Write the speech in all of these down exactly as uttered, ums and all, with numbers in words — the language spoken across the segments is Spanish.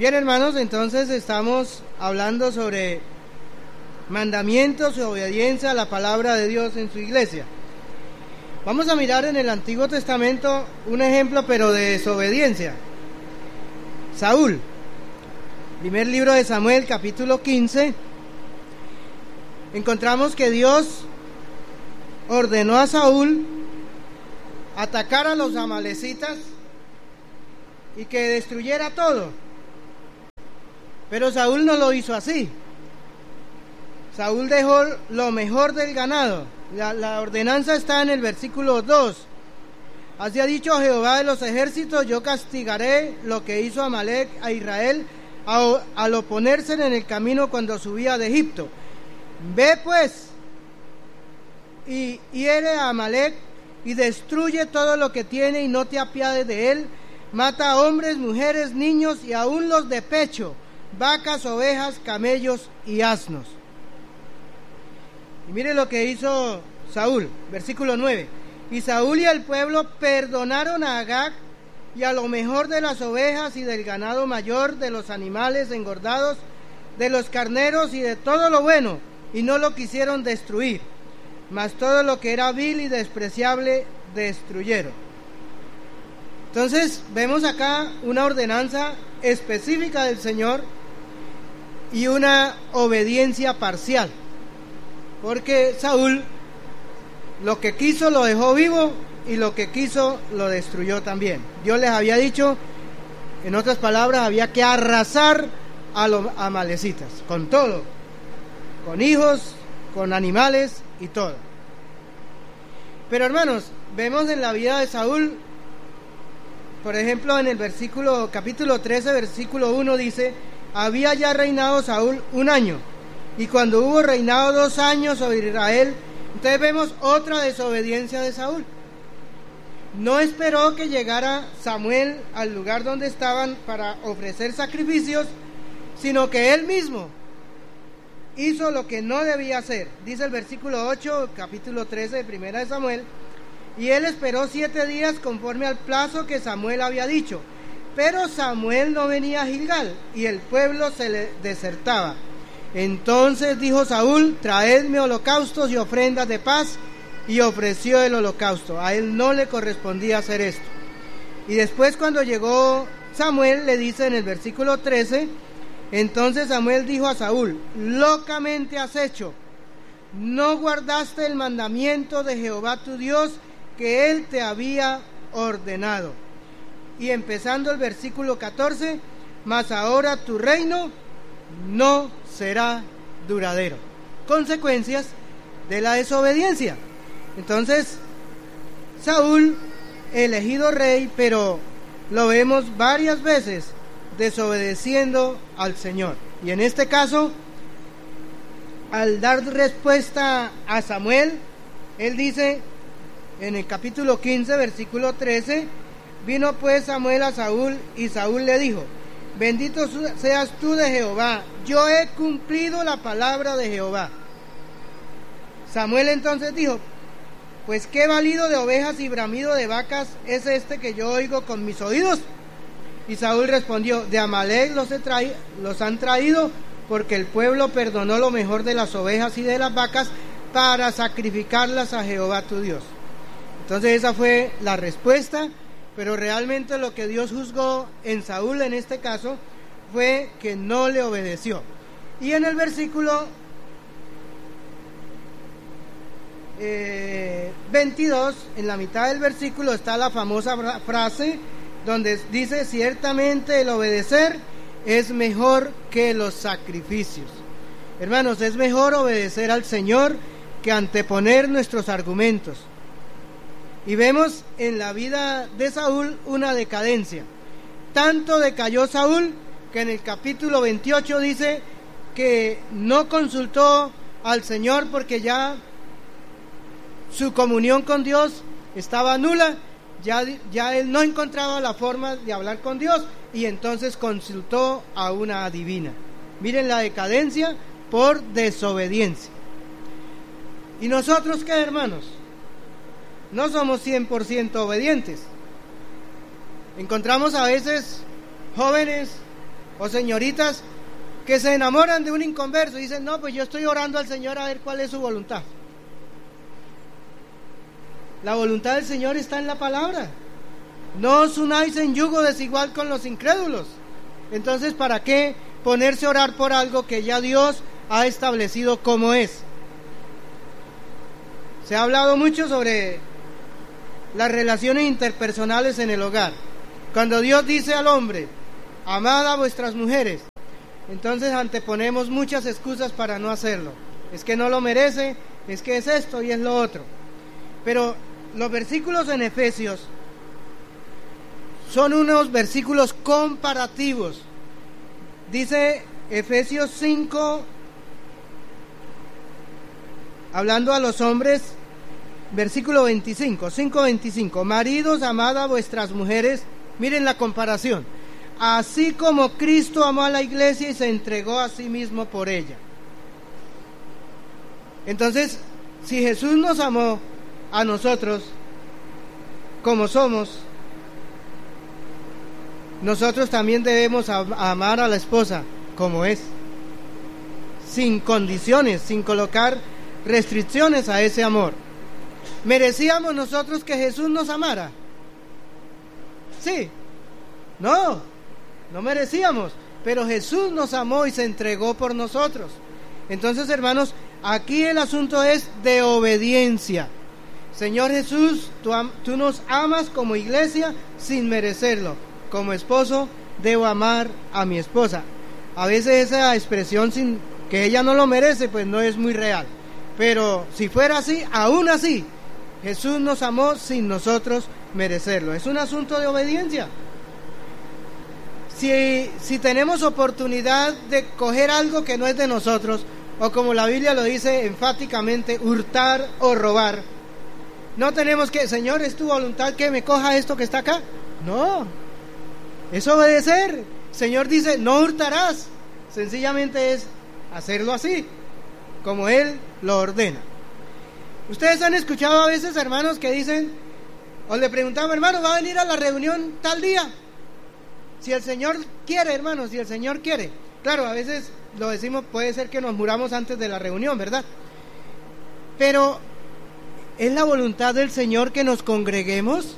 Bien, hermanos, entonces estamos hablando sobre mandamientos y obediencia a la palabra de Dios en su iglesia. Vamos a mirar en el Antiguo Testamento un ejemplo, pero de desobediencia. Saúl, primer libro de Samuel, capítulo quince, encontramos que Dios ordenó a Saúl atacar a los amalecitas y que destruyera todo. Pero Saúl no lo hizo así. Saúl dejó lo mejor del ganado. La, la ordenanza está en el versículo dos. Así ha dicho Jehová de los ejércitos: yo castigaré lo que hizo Amalec a Israel a, al oponerse en el camino cuando subía de Egipto. Ve pues y hiere a Amalec y destruye todo lo que tiene y no te apiades de él. Mata a hombres, mujeres, niños y aún los de pecho, vacas, ovejas, camellos y asnos. Y mire lo que hizo Saúl, versículo nueve. Y Saúl y el pueblo perdonaron a Agag y a lo mejor de las ovejas y del ganado mayor, de los animales engordados, de los carneros y de todo lo bueno, y no lo quisieron destruir, mas todo lo que era vil y despreciable destruyeron. Entonces vemos acá una ordenanza específica del Señor y una obediencia parcial, porque Saúl lo que quiso lo dejó vivo y lo que quiso lo destruyó también. Dios les había dicho, en otras palabras, había que arrasar a los amalecitas, con todo, con hijos, con animales y todo. Pero hermanos, vemos en la vida de Saúl, por ejemplo, en el versículo, capítulo trece, versículo uno dice: había ya reinado Saúl un año, y cuando hubo reinado dos años sobre Israel, entonces vemos otra desobediencia de Saúl. No esperó que llegara Samuel al lugar donde estaban para ofrecer sacrificios, sino que él mismo hizo lo que no debía hacer. Dice el versículo ocho, capítulo trece de Primera de Samuel: y él esperó siete días conforme al plazo que Samuel había dicho, pero Samuel no venía a Gilgal, y el pueblo se le desertaba. Entonces dijo Saúl: traedme holocaustos y ofrendas de paz, y ofreció el holocausto. A él no le correspondía hacer esto. Y después, cuando llegó Samuel, le dice en el versículo trece: entonces Samuel dijo a Saúl: locamente has hecho, no guardaste el mandamiento de Jehová tu Dios que él te había ordenado. Y empezando el versículo catorce: mas ahora tu reino no será duradero. Consecuencias de la desobediencia. Entonces, Saúl, elegido rey, pero lo vemos varias veces desobedeciendo al Señor. Y en este caso, al dar respuesta a Samuel, él dice en el capítulo quince, versículo trece: vino pues Samuel a Saúl, y Saúl le dijo: bendito seas tú de Jehová, yo he cumplido la palabra de Jehová. Samuel entonces dijo: pues qué balido de ovejas y bramido de vacas es este que yo oigo con mis oídos. Y Saúl respondió: de Amalec los, he traído, los han traído, porque el pueblo perdonó lo mejor de las ovejas y de las vacas para sacrificarlas a Jehová tu Dios. Entonces esa fue la respuesta. Pero realmente lo que Dios juzgó en Saúl en este caso fue que no le obedeció. Y en el versículo eh, veintidós, en la mitad del versículo, está la famosa frase donde dice: ciertamente el obedecer es mejor que los sacrificios. Hermanos, es mejor obedecer al Señor que anteponer nuestros argumentos. Y vemos en la vida de Saúl una decadencia. Tanto decayó Saúl que en el capítulo veintiocho dice que no consultó al Señor porque ya su comunión con Dios estaba nula, ya, ya él no encontraba la forma de hablar con Dios, y entonces consultó a una adivina. Miren la decadencia por desobediencia. ¿Y nosotros qué, hermanos? No somos cien por ciento obedientes. Encontramos a veces jóvenes O señoritas que se enamoran de un inconverso y dicen, no, pues yo estoy orando al Señor a ver cuál es su voluntad. La voluntad del Señor está en la palabra. No os unáis en yugo desigual con los incrédulos. Entonces, ¿para qué ponerse a orar por algo que ya Dios ha establecido como es? Se ha hablado mucho sobre las relaciones interpersonales en el hogar. Cuando Dios dice al hombre, amad a vuestras mujeres, entonces anteponemos muchas excusas para no hacerlo. Es que no lo merece, es que es esto y es lo otro. Pero los versículos en Efesios son unos versículos comparativos. Dice Efesios cinco, hablando a los hombres, versículo veinticinco, cinco veinticinco, maridos, amad a vuestras mujeres. Miren la comparación. Así como Cristo amó a la iglesia y se entregó a sí mismo por ella. Entonces, si Jesús nos amó a nosotros como somos, nosotros también debemos amar a la esposa como es, sin condiciones, sin colocar restricciones a ese amor. ¿Merecíamos nosotros que Jesús nos amara? Sí. No, no merecíamos, pero Jesús nos amó y se entregó por nosotros. Entonces, hermanos, aquí el asunto es de obediencia. Señor Jesús, tú, tú nos amas como iglesia sin merecerlo. Como esposo, debo amar a mi esposa. A veces esa expresión, sin que ella no lo merece, pues no es muy real. Pero si fuera así, aún así, Jesús nos amó sin nosotros merecerlo. Es un asunto de obediencia. Si, si tenemos oportunidad de coger algo que no es de nosotros, o como la Biblia lo dice enfáticamente, hurtar o robar, no tenemos que, Señor, ¿es tu voluntad que me coja esto que está acá? No, es obedecer. Señor dice, no hurtarás. Sencillamente es hacerlo así, como Él lo ordena. Ustedes han escuchado a veces hermanos que dicen, o le preguntamos, hermano, ¿va a venir a la reunión tal día? Si el Señor quiere, hermano, si el Señor quiere. Claro, a veces lo decimos, puede ser que nos muramos antes de la reunión, ¿verdad? Pero, ¿es la voluntad del Señor que nos congreguemos?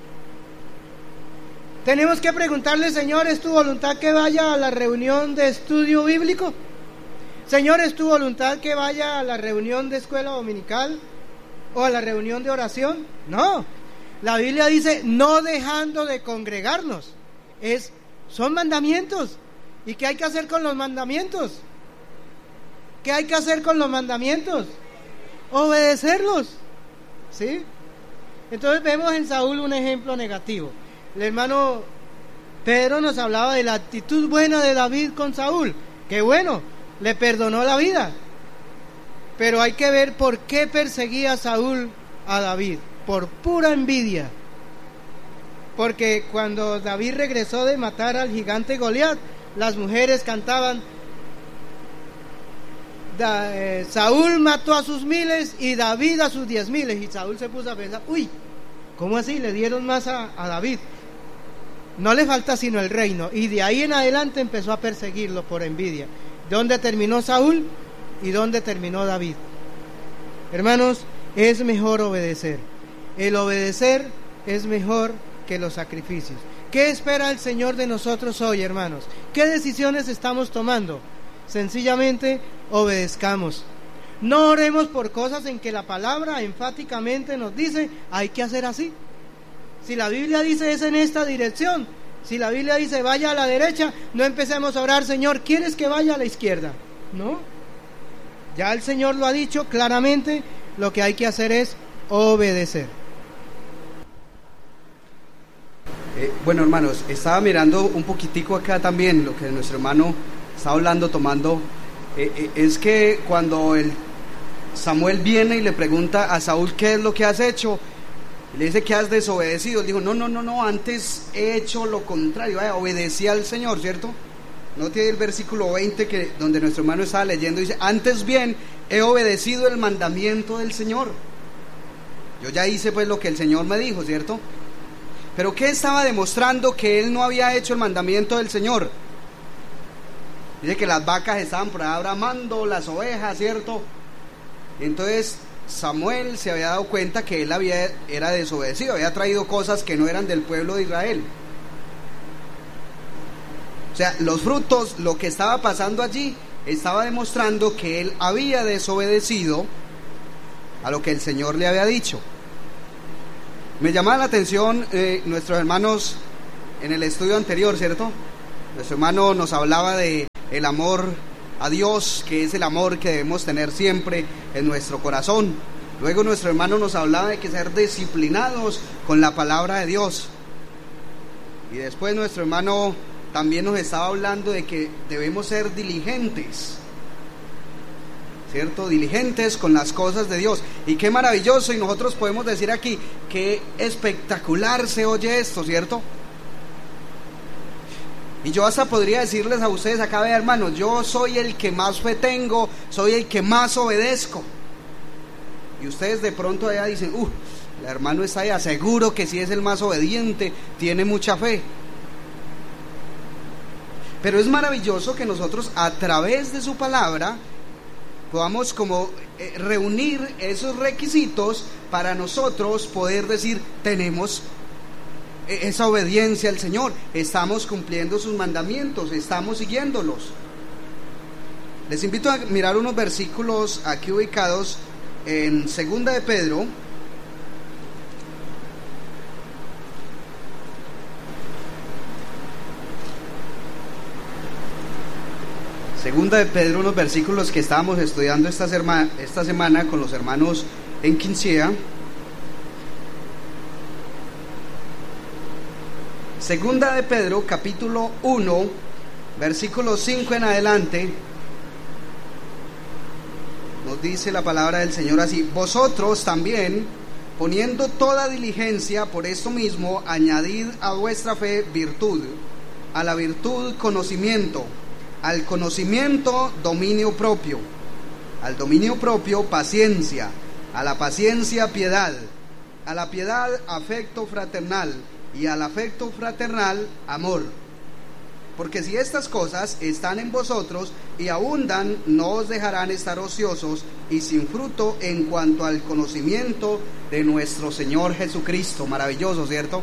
Tenemos que preguntarle, Señor, ¿es tu voluntad que vaya a la reunión de estudio bíblico? Señor, ¿es tu voluntad que vaya a la reunión de escuela dominical o a la reunión de oración? No, la Biblia dice, no dejando de congregarnos. Es, son mandamientos. ¿Y qué hay que hacer con los mandamientos? ¿Qué hay que hacer con los mandamientos? Obedecerlos, ¿sí? Entonces vemos en Saúl un ejemplo negativo. El hermano Pedro nos hablaba de la actitud buena de David con Saúl. ¡Qué bueno! Le perdonó la vida. Pero hay que ver por qué perseguía Saúl a David. Por pura envidia. Porque cuando David regresó de matar al gigante Goliat, las mujeres cantaban, da, eh, Saúl mató a sus miles y David a sus diez miles. Y Saúl se puso a pensar, uy, ¿cómo así? Le dieron más a, a David. No le falta sino el reino. Y de ahí en adelante empezó a perseguirlo por envidia. ¿Dónde terminó Saúl y dónde terminó David? Hermanos, es mejor obedecer. El obedecer es mejor que los sacrificios. ¿Qué espera el Señor de nosotros hoy, hermanos? ¿Qué decisiones estamos tomando? Sencillamente obedezcamos. No oremos por cosas en que la palabra enfáticamente nos dice hay que hacer así. Si la Biblia dice es en esta dirección, si la Biblia dice vaya a la derecha, no empecemos a orar, Señor, ¿quieres que vaya a la izquierda? No. Ya el Señor lo ha dicho claramente, lo que hay que hacer es obedecer. Eh, bueno, hermanos, estaba mirando un poquitico acá también lo que nuestro hermano está hablando, tomando, eh, eh, es que cuando el Samuel viene y le pregunta a Saúl qué es lo que has hecho, le dice que has desobedecido, él dijo, no, no, no, no, antes he hecho lo contrario, eh, obedecí al Señor, ¿cierto? No tiene el versículo veinte que, donde nuestro hermano estaba leyendo, dice, antes bien he obedecido el mandamiento del Señor. Yo ya hice pues lo que el Señor me dijo, ¿cierto? Pero ¿qué estaba demostrando que él no había hecho el mandamiento del Señor? Dice que las vacas estaban por ahí bramando, las ovejas, ¿cierto? Entonces Samuel se había dado cuenta que él había, era desobedecido, había traído cosas que no eran del pueblo de Israel. O sea, los frutos, lo que estaba pasando allí, estaba demostrando que él había desobedecido a lo que el Señor le había dicho. Me llamaba la atención eh, nuestros hermanos en el estudio anterior, ¿cierto? Nuestro hermano nos hablaba de el amor a Dios, que es el amor que debemos tener siempre en nuestro corazón. Luego nuestro hermano nos hablaba de que ser disciplinados con la palabra de Dios. Y después nuestro hermano también nos estaba hablando de que debemos ser diligentes, ¿cierto? Diligentes con las cosas de Dios. Y qué maravilloso, y nosotros podemos decir aquí, qué espectacular se oye esto, ¿cierto? Y yo hasta podría decirles a ustedes acá, vean, hermanos, yo soy el que más fe tengo, soy el que más obedezco. Y ustedes de pronto allá dicen, uh, el hermano está allá, seguro que sí es el más obediente, tiene mucha fe. Pero es maravilloso que nosotros a través de su palabra podamos como eh, reunir esos requisitos para nosotros poder decir, tenemos esa obediencia al Señor, estamos cumpliendo sus mandamientos, estamos siguiéndolos. Les invito a mirar unos versículos aquí ubicados en Segunda de Pedro, Segunda de Pedro, unos versículos que estábamos estudiando esta, serma, esta semana con los hermanos en Quincea. Segunda de Pedro, capítulo uno, versículo cinco en adelante, nos dice la palabra del Señor así: vosotros también, poniendo toda diligencia por esto mismo, añadid a vuestra fe virtud, a la virtud conocimiento, al conocimiento dominio propio, al dominio propio paciencia, a la paciencia piedad, a la piedad afecto fraternal, y al afecto fraternal amor. Porque si estas cosas están en vosotros y abundan, no os dejarán estar ociosos y sin fruto en cuanto al conocimiento de nuestro Señor Jesucristo. Maravilloso, ¿cierto?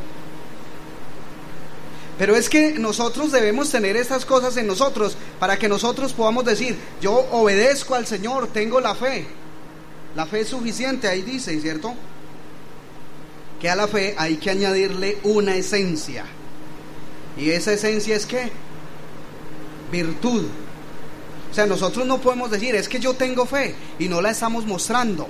Pero es que nosotros debemos tener estas cosas en nosotros para que nosotros podamos decir, yo obedezco al Señor, tengo la fe. La fe es suficiente, ahí dice, ¿cierto? Que a la fe hay que añadirle una esencia. ¿Y esa esencia es qué? Virtud. O sea, nosotros no podemos decir, es que yo tengo fe y no la estamos mostrando.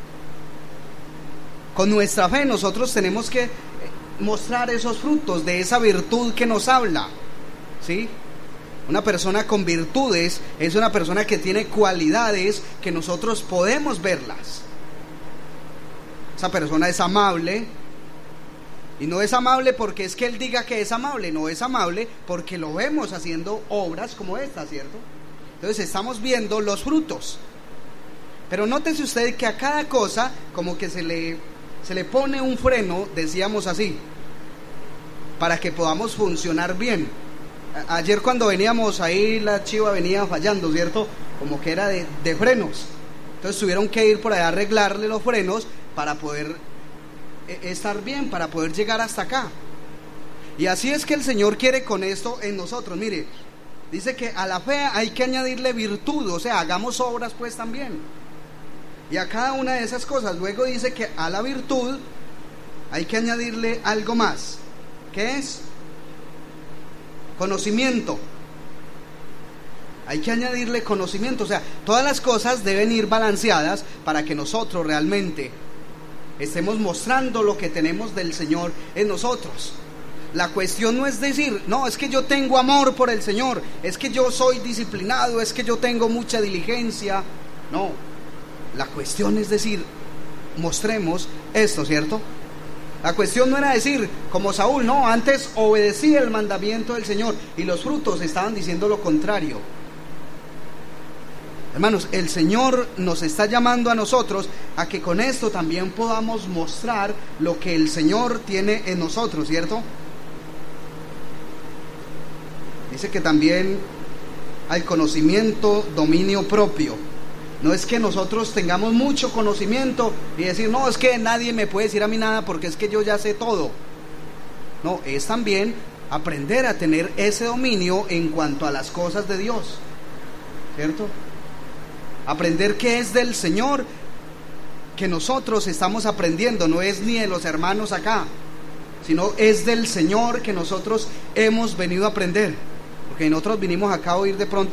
Con nuestra fe nosotros tenemos que mostrar esos frutos de esa virtud que nos habla, ¿sí? Una persona con virtudes es una persona que tiene cualidades que nosotros podemos verlas. Esa persona es amable, y no es amable porque es que él diga que es amable, no es amable porque lo vemos haciendo obras como esta, ¿cierto? Entonces estamos viendo los frutos. Pero nótese usted que a cada cosa como que se le, se le pone un freno, decíamos así, para que podamos funcionar bien. A, ayer cuando veníamos ahí la chiva venía fallando, ¿cierto? Como que era de, de frenos. Entonces tuvieron que ir por allá a arreglarle los frenos para poder estar bien, para poder llegar hasta acá. Y así es que el Señor quiere con esto en nosotros. Mire, dice que a la fe hay que añadirle virtud, o sea, hagamos obras pues también. Y a cada una de esas cosas, luego dice que a la virtud hay que añadirle algo más. ¿Qué es? Conocimiento. Hay que añadirle conocimiento, o sea, todas las cosas deben ir balanceadas para que nosotros realmente estemos mostrando lo que tenemos del Señor en nosotros. La cuestión no es decir, no, es que yo tengo amor por el Señor, es que yo soy disciplinado, es que yo tengo mucha diligencia. No, la cuestión es decir, mostremos esto, ¿cierto? La cuestión no era decir, como Saúl, no, antes obedecía el mandamiento del Señor, y los frutos estaban diciendo lo contrario. Hermanos, el Señor nos está llamando a nosotros a que con esto también podamos mostrar lo que el Señor tiene en nosotros, ¿cierto? Dice que también al conocimiento, dominio propio. No es que nosotros tengamos mucho conocimiento y decir, no, es que nadie me puede decir a mí nada porque es que yo ya sé todo. No, es también aprender a tener ese dominio en cuanto a las cosas de Dios, ¿cierto? Aprender qué es del Señor, que nosotros estamos aprendiendo, no es ni de los hermanos acá, sino es del Señor que nosotros hemos venido a aprender. Porque nosotros vinimos acá a oír de pronto